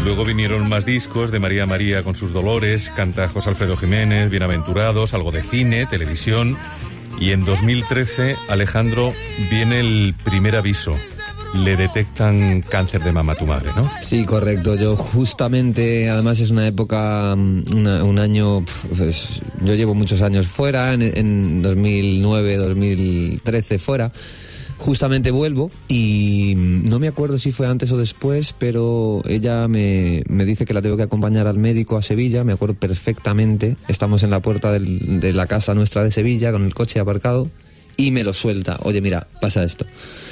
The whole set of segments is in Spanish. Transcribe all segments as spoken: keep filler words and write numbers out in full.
Luego vinieron más discos de María María con sus dolores, canta José Alfredo Jiménez, Bienaventurados, algo de cine, televisión. Y en dos mil trece, Alejandro, viene el primer aviso. Le detectan cáncer de mama a tu madre, ¿no? Sí, correcto. Yo justamente, además es una época, una, un año, pues, yo llevo muchos años fuera, en, en dos mil nueve, dos mil trece fuera. Justamente vuelvo y no me acuerdo si fue antes o después, pero ella me, me dice que la tengo que acompañar al médico a Sevilla, me acuerdo perfectamente. Estamos en la puerta del, de la casa nuestra de Sevilla con el coche aparcado y me lo suelta. Oye, mira, pasa esto.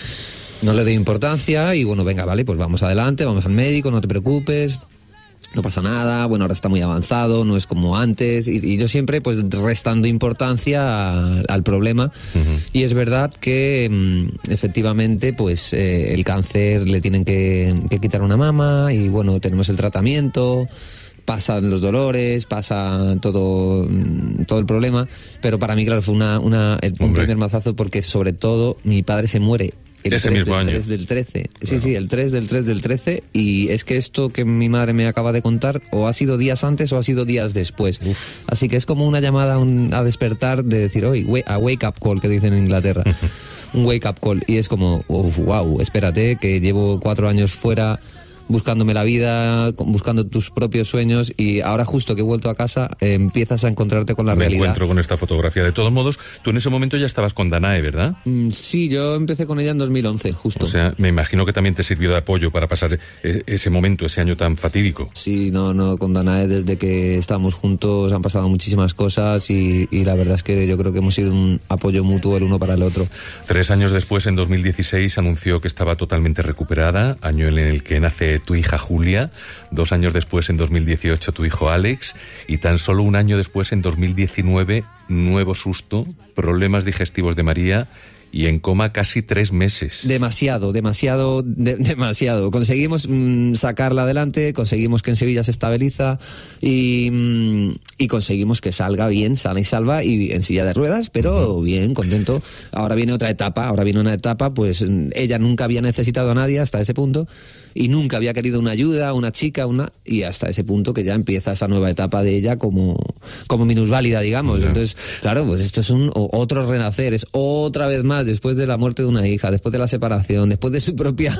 No le doy importancia y bueno, venga, vale, pues vamos adelante, vamos al médico, no te preocupes. No pasa nada, bueno, ahora está muy avanzado, no es como antes, y, y yo siempre pues restando importancia a, al problema. Uh-huh. Y es verdad que mm, efectivamente pues eh, el cáncer le tienen que, que quitar una mama y bueno, tenemos el tratamiento, pasan los dolores, pasa todo, todo el problema, pero para mí claro fue una, una, el, un primer mazazo porque sobre todo mi padre se muere el Ese tres mismo del año. tres del trece. Sí, Claro. sí, el tres del tres del trece. Y es que esto que mi madre me acaba de contar o ha sido días antes o ha sido días después. Uf. Así que es como una llamada un, a despertar de decir, oye, a wake up call, que dicen en Inglaterra. Un wake up call. Y es como, uf, wow, espérate, que llevo cuatro años fuera buscándome la vida, buscando tus propios sueños y ahora justo que he vuelto a casa eh, empiezas a encontrarte con la Me realidad. Me encuentro con esta fotografía. De todos modos, tú en ese momento ya estabas con Danae, ¿verdad? Mm, sí, yo empecé con ella en dos mil once, justo. O sea, me imagino que también te sirvió de apoyo para pasar ese momento, ese año tan fatídico. Sí, no, no, con Danae desde que estamos juntos han pasado muchísimas cosas y, y la verdad es que yo creo que hemos sido un apoyo mutuo el uno para el otro. Tres años después, en dos mil dieciséis, anunció que estaba totalmente recuperada, año en el que nace tu hija Julia, dos años después, en dos mil dieciocho, tu hijo Alex, y tan solo un año después, en dos mil diecinueve, nuevo susto, problemas digestivos de María y en coma casi tres meses. Demasiado, demasiado, de, demasiado. Conseguimos mmm, sacarla adelante, conseguimos que en Sevilla se estabiliza y, mmm, y conseguimos que salga bien, sana y salva y en silla de ruedas, pero uh-huh. bien, contento. Ahora viene otra etapa, ahora viene una etapa, pues ella nunca había necesitado a nadie hasta ese punto y nunca había querido una ayuda, una chica, una y hasta ese punto que ya empieza esa nueva etapa de ella como, como minusválida, digamos. Uh-huh. Entonces, claro, pues esto es un otro renacer, es otra vez más después de la muerte de una hija, después de la separación, después de su propia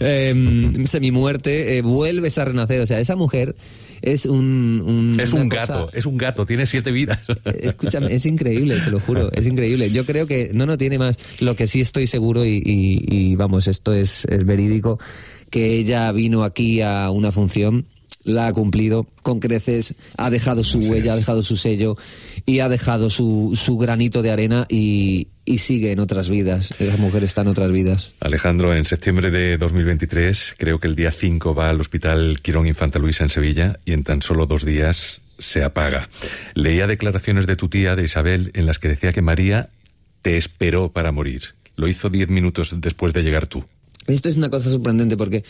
eh, semimuerte, eh, vuelves a renacer. O sea, esa mujer es un... un es un gato, cosa... es un gato, tiene siete vidas. Escúchame, es increíble, te lo juro, es increíble. Yo creo que no, no tiene más. Lo que sí estoy seguro y, y, y vamos, esto es, es verídico, que ella vino aquí a una función, la ha cumplido con creces, ha dejado su Así huella, es. ha dejado su sello y ha dejado su, su granito de arena y, y sigue en otras vidas. Esa mujer está en otras vidas. Alejandro, en septiembre de dos mil veintitrés, creo que el día cinco va al Hospital Quirón Infanta Luisa en Sevilla y en tan solo dos días se apaga. Leía declaraciones de tu tía, de Isabel, en las que decía que María te esperó para morir. Lo hizo diez minutos después de llegar tú. Esto es una cosa sorprendente porque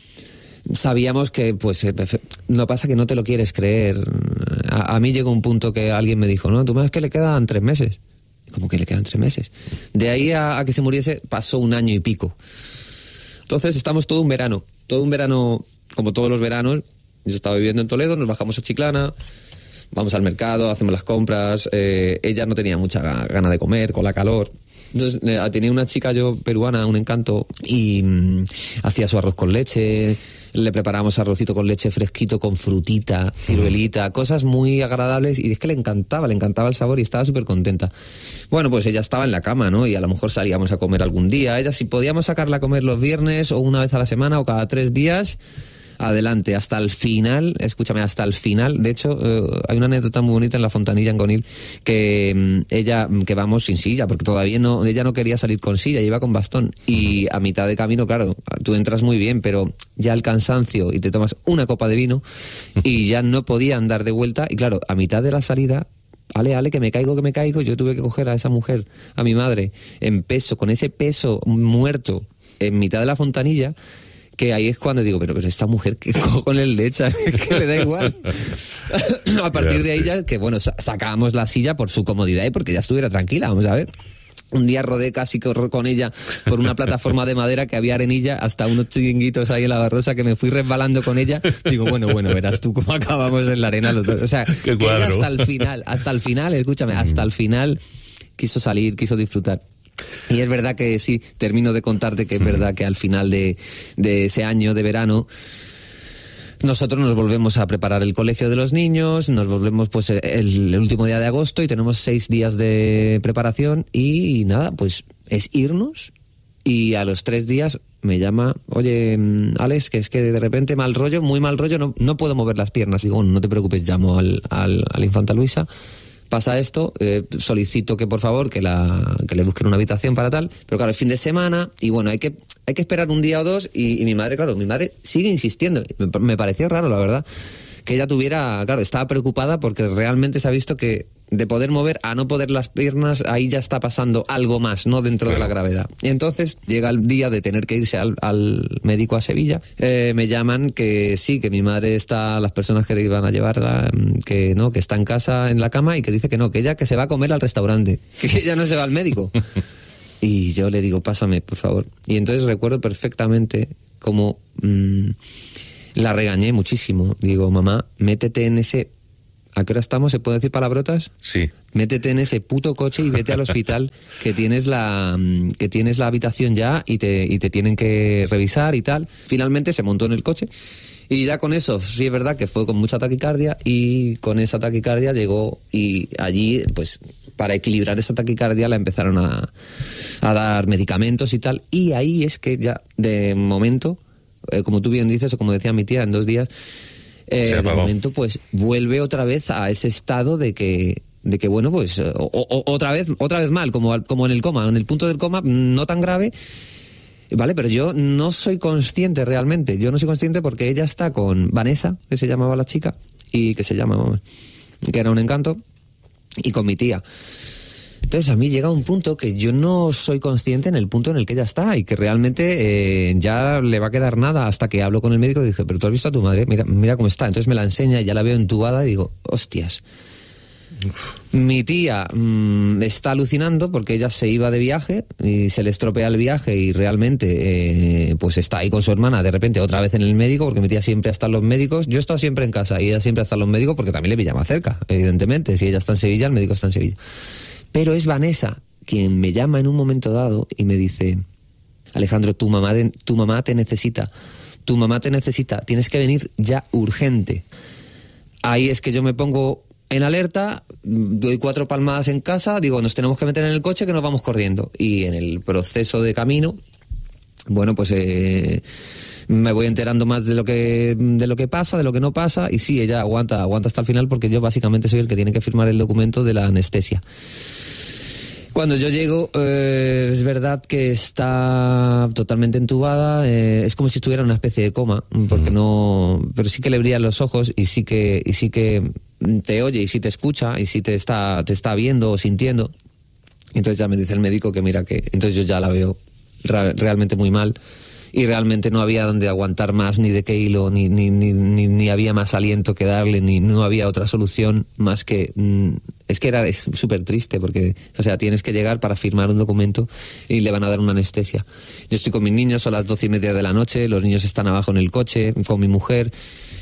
sabíamos que, pues, no pasa que no te lo quieres creer. A, a mí llegó un punto que alguien me dijo, no, tú me ves que le quedan tres meses. ¿Cómo que le quedan tres meses? De ahí a, a que se muriese pasó un año y pico. Entonces estamos todo un verano, todo un verano, como todos los veranos. Yo estaba viviendo en Toledo, nos bajamos a Chiclana, vamos al mercado, hacemos las compras. Eh, ella no tenía mucha gana de comer con la calor. Entonces eh, tenía una chica yo peruana, un encanto, y mmm, hacía su arroz con leche, le preparábamos arrocito con leche fresquito, con frutita, ciruelita, mm. cosas muy agradables, y es que le encantaba, le encantaba el sabor y estaba súper contenta. Bueno, pues ella estaba en la cama, ¿no? Y a lo mejor salíamos a comer algún día. Ella, si podíamos sacarla a comer los viernes o una vez a la semana o cada tres días, adelante, hasta el final, escúchame, hasta el final. De hecho, eh, hay una anécdota muy bonita en la Fontanilla, en Gonil, que eh, ella, que vamos sin silla, porque todavía no, ella no quería salir con silla, iba con bastón. Y a mitad de camino, claro, tú entras muy bien, pero ya el cansancio y te tomas una copa de vino y ya no podía andar de vuelta. Y claro, a mitad de la salida, ale, ale, que me caigo, que me caigo, yo tuve que coger a esa mujer, a mi madre, en peso, con ese peso muerto, en mitad de la Fontanilla, que ahí es cuando digo, pero, pero esta mujer, ¿qué cojones le echa? Que le da igual. A partir de ahí ya, que bueno, sacábamos la silla por su comodidad y porque ya estuviera tranquila, vamos a ver. Un día rodé casi con ella por una plataforma de madera que había arenilla, hasta unos chiringuitos ahí en la Barrosa, que me fui resbalando con ella. Digo, bueno, bueno, verás tú cómo acabamos en la arena los dos. O sea, que ella hasta el final, hasta el final, escúchame, hasta el final quiso salir, quiso disfrutar. Y es verdad que sí, termino de contarte que es verdad que al final de, de ese año de verano, nosotros nos volvemos a preparar el colegio de los niños, nos volvemos pues el, el último día de agosto y tenemos seis días de preparación y, y nada, pues es irnos y a los tres días me llama, oye, Alex, que es que de repente mal rollo, muy mal rollo, no, no puedo mover las piernas. Digo, bueno, no te preocupes, llamo al, al, a la Infanta Luisa. Pasa esto, eh, solicito que por favor que, la, que le busquen una habitación para tal, pero claro, es fin de semana y bueno, hay que, hay que esperar un día o dos y, y mi madre, claro, mi madre sigue insistiendo. Me, me pareció raro, la verdad, que ella tuviera, claro, estaba preocupada porque realmente se ha visto que de poder mover a no poder las piernas, ahí ya está pasando algo más, no dentro claro. de la gravedad. Y entonces llega el día de tener que irse al, al médico a Sevilla, eh, me llaman que sí, que mi madre está, las personas que iban a llevarla, que no, que está en casa en la cama y que dice que no, que ella que se va a comer al restaurante, que ella no se va al médico. Y yo le digo, pásame, por favor. Y entonces recuerdo perfectamente cómo mmm, la regañé muchísimo. Digo, mamá, métete en ese... ¿A qué hora estamos? ¿Se puede decir palabrotas? Sí. Métete en ese puto coche y vete al hospital, que tienes la que tienes la habitación ya y te, y te tienen que revisar y tal. Finalmente se montó en el coche y ya con eso, sí es verdad que fue con mucha taquicardia y con esa taquicardia llegó y allí, pues, para equilibrar esa taquicardia la empezaron a, a dar medicamentos y tal. Y ahí es que ya, de momento, eh, como tú bien dices o como decía mi tía, en dos días... Eh, de momento pues vuelve otra vez a ese estado de que de que bueno pues o, o, otra vez otra vez mal como como en el coma, en el punto del coma, no tan grave, vale, pero yo no soy consciente realmente, yo no soy consciente porque ella está con Vanessa, que se llamaba la chica y que se llama que era un encanto, y con mi tía. Entonces a mí llega un punto que yo no soy consciente en el punto en el que ella está y que realmente eh, ya le va a quedar nada hasta que hablo con el médico y dije, pero tú has visto a tu madre, mira, mira cómo está. Entonces me la enseña y ya la veo entubada y digo, hostias. Uf. Mi tía mmm, está alucinando porque ella se iba de viaje y se le estropea el viaje y realmente eh, pues está ahí con su hermana de repente otra vez en el médico, porque mi tía siempre está en los médicos. Yo he estado siempre en casa y ella siempre está en los médicos porque también le pilla más cerca, evidentemente. Si ella está en Sevilla, el médico está en Sevilla. Pero es Vanessa quien me llama en un momento dado y me dice, Alejandro, tu mamá, de, tu mamá te necesita, tu mamá te necesita, tienes que venir ya urgente. Ahí es que yo me pongo en alerta, doy cuatro palmadas en casa, digo, nos tenemos que meter en el coche que nos vamos corriendo. Y en el proceso de camino, bueno, pues... Eh, me voy enterando más de lo que de lo que pasa, de lo que no pasa, y sí, ella aguanta, aguanta hasta el final porque yo básicamente soy el que tiene que firmar el documento de la anestesia. Cuando yo llego, eh, es verdad que está totalmente entubada, eh, es como si estuviera en una especie de coma, porque no, pero sí que le brillan los ojos y sí que y sí que te oye y sí te escucha y sí te está te está viendo o sintiendo. Entonces ya me dice el médico que mira que entonces yo ya la veo ra- realmente muy mal. Y realmente no había donde aguantar más, ni de qué hilo, ni, ni, ni, ni, ni había más aliento que darle, ni no había otra solución más que... Mmm, es que era súper triste porque, o sea, tienes que llegar para firmar un documento y le van a dar una anestesia. Yo estoy con mis niños, son las doce y media de la noche, los niños están abajo en el coche, con mi mujer...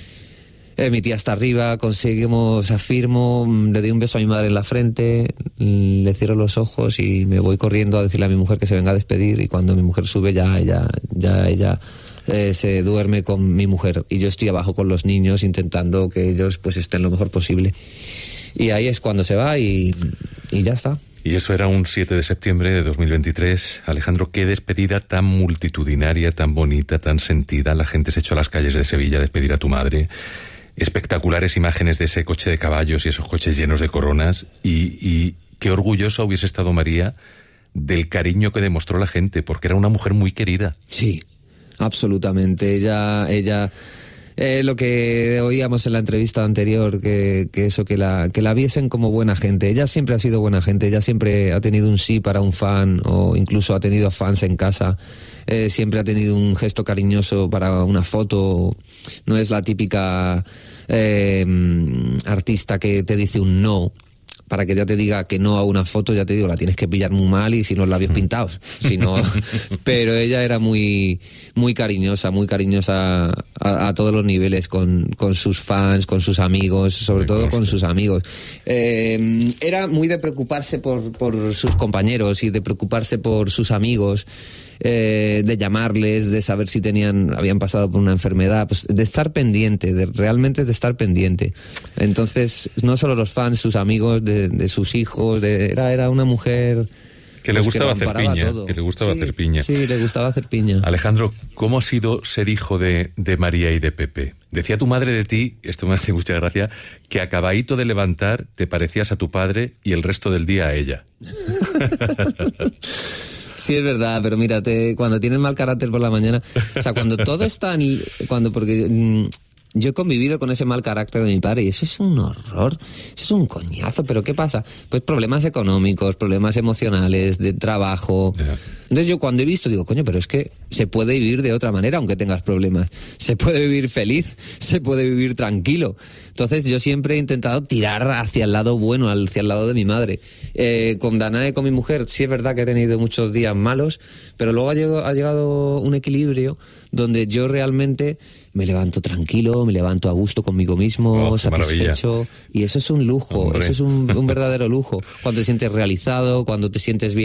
Eh, mi tía está arriba, conseguimos, afirmo, le doy un beso a mi madre en la frente, le cierro los ojos y me voy corriendo a decirle a mi mujer que se venga a despedir, y cuando mi mujer sube ya ella, ya ella eh, se duerme con mi mujer y yo estoy abajo con los niños intentando que ellos pues estén lo mejor posible. Y ahí es cuando se va y, y ya está. Y eso era un siete de septiembre de dos mil veintitrés. Alejandro, qué despedida tan multitudinaria, tan bonita, tan sentida. La gente se echó a las calles de Sevilla a despedir a tu madre. Espectaculares imágenes de ese coche de caballos y esos coches llenos de coronas, y, y qué orgullosa hubiese estado María del cariño que demostró la gente, porque era una mujer muy querida. Sí, absolutamente. Ella, ella eh, lo que oíamos en la entrevista anterior, que, que eso, que la, que la viesen como buena gente. Ella siempre ha sido buena gente, ella siempre ha tenido un sí para un fan, o incluso ha tenido fans en casa. Eh, siempre ha tenido un gesto cariñoso para una foto. No es la típica eh, artista que te dice un no para que ya te diga que no a una foto, ya te digo, la tienes que pillar muy mal y sin los labios pintados. Si no, pero ella era muy, muy cariñosa, muy cariñosa a, a todos los niveles, con, con sus fans, con sus amigos, sobre todo con sus amigos. Eh, era muy de preocuparse por, por sus compañeros y de preocuparse por sus amigos. Eh, de llamarles, de saber si tenían, habían pasado por una enfermedad, pues de estar pendiente, de realmente de estar pendiente. Entonces, no solo los fans, sus amigos, de, de sus hijos, de, era, era una mujer que le pues, gustaba que hacer piña, todo. que le gustaba sí, hacer piña. Sí, le gustaba hacer piña. Alejandro, ¿cómo ha sido ser hijo de, de María y de Pepe? Decía tu madre de ti, esto me hace mucha gracia, que acabadito de levantar te parecías a tu padre y el resto del día a ella. Sí, es verdad, pero mírate, cuando tienes mal carácter por la mañana, o sea, cuando todo está en, cuando, porque mmm, yo he convivido con ese mal carácter de mi padre y eso es un horror, eso es un coñazo, pero ¿qué pasa? Pues problemas económicos, problemas emocionales, de trabajo. Yeah. Entonces yo cuando he visto digo, coño, pero es que se puede vivir de otra manera aunque tengas problemas, se puede vivir feliz, se puede vivir tranquilo. Entonces yo siempre he intentado tirar hacia el lado bueno, hacia el lado de mi madre. Eh, con Danae, con mi mujer, sí es verdad que he tenido muchos días malos, pero luego ha llegado, ha llegado un equilibrio donde yo realmente me levanto tranquilo, me levanto a gusto conmigo mismo, oh, satisfecho, y eso es un lujo, Hombre. eso es un, un verdadero lujo. Cuando te sientes realizado, cuando te sientes bien